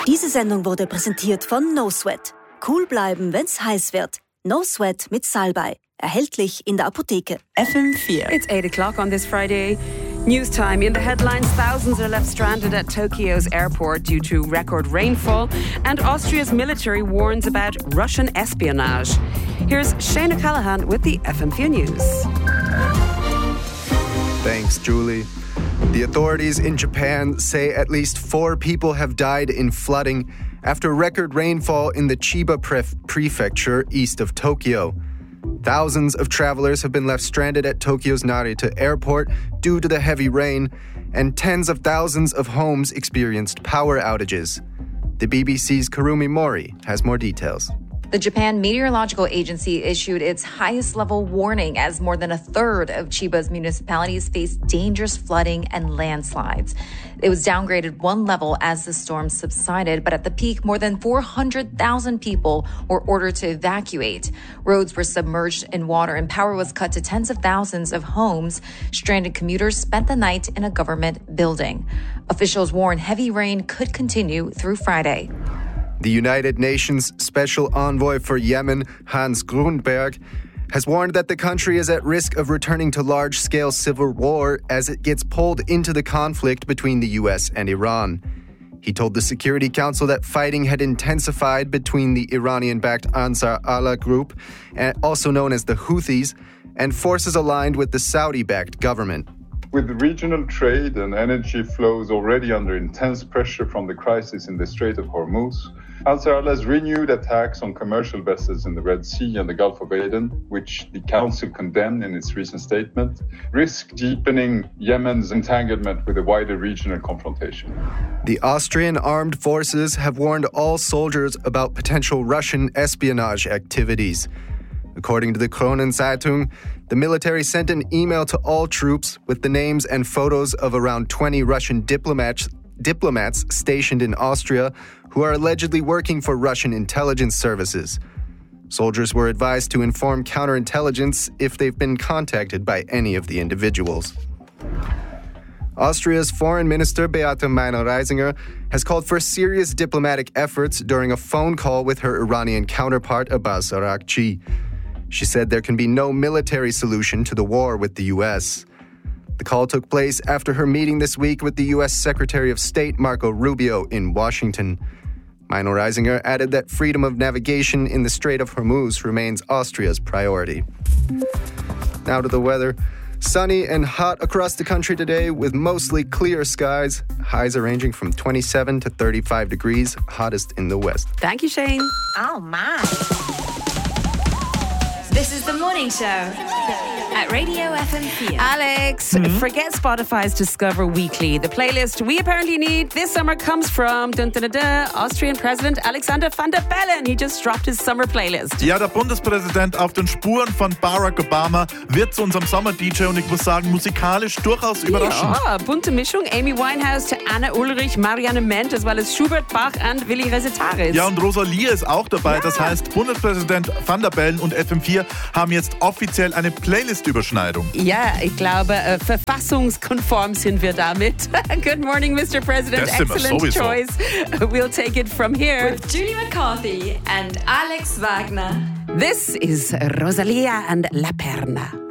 Diese Sendung wurde präsentiert von No Sweat. Cool bleiben, wenn's heiß wird. No Sweat mit Salbei. Erhältlich in der Apotheke. FM4. It's 8 o'clock on this Friday. News time. In the headlines, thousands are left stranded at Tokyo's airport due to record rainfall, and Austria's military warns about Russian espionage. Here's Shane O'Callaghan with the FM4 News. Thanks, Julie. The authorities in Japan say at least 4 people have died in flooding after record rainfall in the Chiba prefecture east of Tokyo. Thousands of travelers have been left stranded at Tokyo's Narita airport due to the heavy rain, and tens of thousands of homes experienced power outages. The BBC's Karumi Mori has more details. The Japan Meteorological Agency issued its highest level warning as more than a third of Chiba's municipalities face dangerous flooding and landslides. It was downgraded 1 level as the storm subsided, but at the peak, more than 400,000 people were ordered to evacuate. Roads were submerged in water and power was cut to tens of thousands of homes. Stranded commuters spent the night in a government building. Officials warn heavy rain could continue through Friday. The United Nations Special Envoy for Yemen, Hans Grundberg, has warned that the country is at risk of returning to large-scale civil war as it gets pulled into the conflict between the US and Iran. He told the Security Council that fighting had intensified between the Iranian-backed Ansar Allah group, also known as the Houthis, and forces aligned with the Saudi-backed government. With regional trade and energy flows already under intense pressure from the crisis in the Strait of Hormuz, Ansar Allah's renewed attacks on commercial vessels in the Red Sea and the Gulf of Aden, which the Council condemned in its recent statement, risk deepening Yemen's entanglement with a wider regional confrontation. The Austrian armed forces have warned all soldiers about potential Russian espionage activities. According to the Kronenzeitung, the military sent an email to all troops with the names and photos of around 20 Russian diplomats stationed in Austria who are allegedly working for Russian intelligence services. Soldiers were advised to inform counterintelligence if they've been contacted by any of the individuals. Austria's Foreign Minister Beate Meiner-Reisinger has called for serious diplomatic efforts during a phone call with her Iranian counterpart Abbas Araghchi. She said there can be no military solution to the war with the U.S. The call took place after her meeting this week with the U.S. Secretary of State Marco Rubio in Washington. Meiner-Reisinger added that freedom of navigation in the Strait of Hormuz remains Austria's priority. Now to the weather. Sunny and hot across the country today with mostly clear skies. Highs are ranging from 27 to 35 degrees, hottest in the west. Thank you, Shane. Oh, my. This is the morning show at Radio FM4. Alex, forget Spotify's Discover Weekly. The playlist we apparently need this summer comes from Austrian President Alexander Van der Bellen. He just dropped his summer playlist. Ja, der Bundespräsident auf den Spuren von Barack Obama wird zu unserem Sommer-DJ und ich muss sagen, musikalisch durchaus überraschend. Ja, bunte Mischung. Amy Winehouse to Anna Ulrich, Marianne Ment, as well as Schubert, Bach und Willi Resetaris. Ja, und Rosalie ist auch dabei. Ja. Das heißt, Bundespräsident Van der Bellen und FM4 haben jetzt offiziell eine Playlist-Überschneidung. Ja, ich glaube, verfassungskonform sind wir damit. Good morning, Mr. President. Das Excellent choice. We'll take it from here. With Julie McCarthy and Alex Wagner. This is Rosalia and La Perna.